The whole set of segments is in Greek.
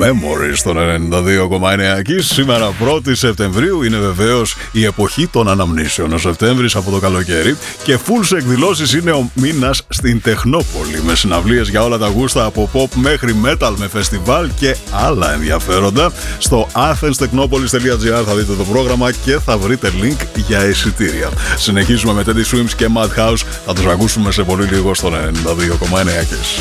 Memories στον 92,9 Kiss. Σήμερα 1η Σεπτεμβρίου είναι βεβαίως η εποχή των αναμνήσεων. Ο Σεπτέμβρης από το καλοκαίρι και full σε εκδηλώσεις είναι ο μήνας στην Τεχνόπολη. Με συναυλίες για όλα τα γούστα από pop μέχρι metal, με φεστιβάλ και άλλα ενδιαφέροντα. Στο athenstechnopolis.gr θα δείτε το πρόγραμμα και θα βρείτε link για εισιτήρια. Συνεχίζουμε με Teddy Swims και Madhouse. Θα τους ακούσουμε σε πολύ λίγο στον 92,9 Kiss.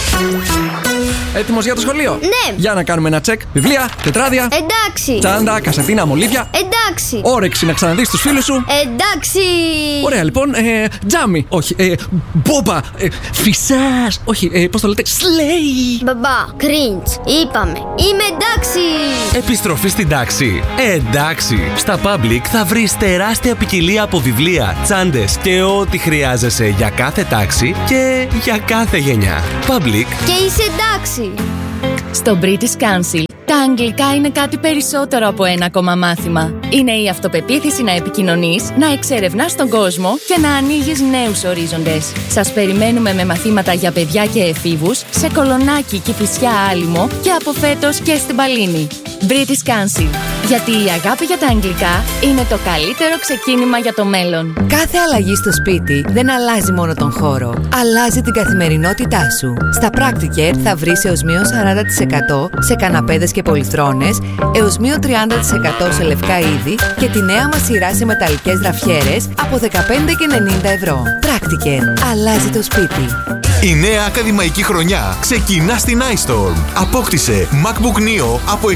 Έτοιμος για το σχολείο? Ναι. Για να κάνουμε ένα τσεκ. Βιβλία, τετράδια. Εντάξει. Τσάντα, κασετίνα, μολύβια. Εντάξει. Όρεξη να ξαναδείς τους φίλους σου. Εντάξει. Ωραία, λοιπόν. Τζάμι. Όχι. Μπόμπα. Φυσάς. Όχι. Πώς το λέτε? Σλέι. Μπαμπά, cringe. Είπαμε. Είμαι εντάξει. Επιστροφή στην τάξη. Εντάξει. Στα Public θα βρεις τεράστια ποικιλία από βιβλία, τσάντες και ό,τι χρειάζεσαι για κάθε τάξη και για κάθε γενιά. Public. Και είσαι εντάξει. Στο British Council, τα αγγλικά είναι κάτι περισσότερο από ένα ακόμα μάθημα. Είναι η αυτοπεποίθηση να επικοινωνείς, να εξερευνάς τον κόσμο και να ανοίγεις νέους ορίζοντες. Σας περιμένουμε με μαθήματα για παιδιά και εφήβους σε Κολονάκι, Κηφισιά, Άλυμο και από φέτος και στην Παλίνη. British Council. Γιατί η αγάπη για τα αγγλικά είναι το καλύτερο ξεκίνημα για το μέλλον. Κάθε αλλαγή στο σπίτι δεν αλλάζει μόνο τον χώρο, αλλάζει την καθημερινότητά σου. Στα Practicare θα βρεις έως μείον 40% σε καναπέδες και πολυθρόνες, έως μείον 30% σε λευκά είδη και τη νέα μας σειρά σε μεταλλικές γραφιέρες από 15,90 ευρώ. Practicare. Αλλάζει το σπίτι. Η νέα ακαδημαϊκή χρονιά ξεκινά στην iStorm. Απόκτησε MacBook Neo από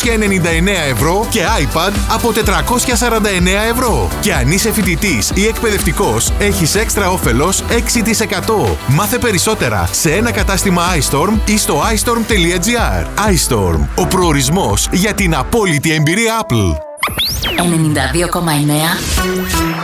699 ευρώ και iPad από 449 ευρώ. Και αν είσαι φοιτητής ή εκπαιδευτικός, έχεις έξτρα όφελος 6%. Μάθε περισσότερα σε ένα κατάστημα iStorm ή στο iStorm.gr. iStorm, ο προορισμός για την απόλυτη εμπειρία Apple. 92,9